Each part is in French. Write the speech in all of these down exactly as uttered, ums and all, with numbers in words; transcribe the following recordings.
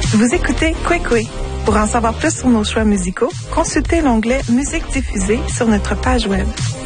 Vous écoutez Kwekwe. Pour en savoir plus sur nos choix musicaux, consultez l'onglet Musique diffusée sur notre page web.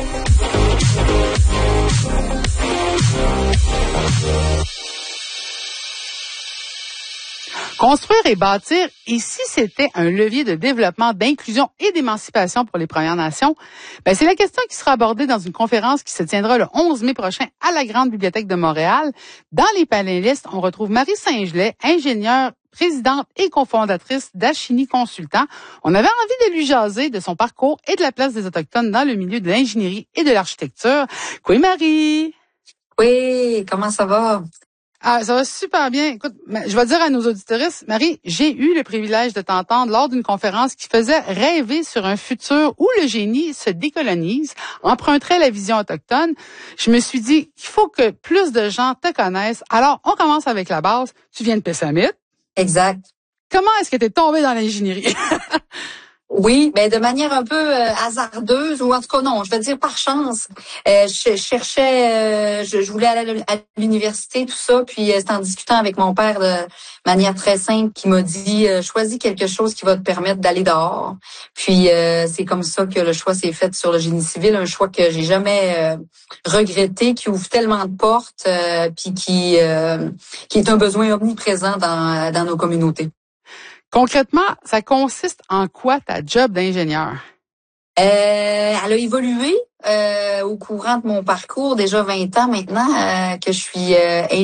Construire et bâtir, et si c'était un levier de développement, d'inclusion et d'émancipation pour les Premières Nations, ben c'est la question qui sera abordée dans une conférence qui se tiendra le onze mai prochain à la Grande Bibliothèque de Montréal. Dans les panélistes, on retrouve Marie Saint-Gelais, ingénieure, présidente et cofondatrice d'Achini Consultants. On avait envie de lui jaser de son parcours et de la place des Autochtones dans le milieu de l'ingénierie et de l'architecture. Quoi, Marie? Oui, comment ça va? Ah, ça va super bien. Écoute, je vais dire à nos auditeuristes, Marie, j'ai eu le privilège de t'entendre lors d'une conférence qui faisait rêver sur un futur où le génie se décolonise, emprunterait la vision autochtone. Je me suis dit qu'il faut que plus de gens te connaissent. Alors, on commence avec la base. Tu viens de Pessamit. Exact. Comment est-ce que tu es tombée dans l'ingénierie? Oui, ben de manière un peu euh, hasardeuse, ou en tout cas non, je vais dire par chance. Euh, je, je cherchais, euh, je, je voulais aller à l'université, tout ça, puis euh, c'est en discutant avec mon père de manière très simple qui m'a dit euh, choisis quelque chose qui va te permettre d'aller dehors. Puis euh, c'est comme ça que le choix s'est fait sur le génie civil, un choix que j'ai jamais euh, regretté, qui ouvre tellement de portes, euh, puis qui euh, qui est un besoin omniprésent dans dans nos communautés. Concrètement, ça consiste en quoi ta job d'ingénieur? Euh, elle a évolué euh, au courant de mon parcours, déjà vingt ans maintenant euh, que je suis euh,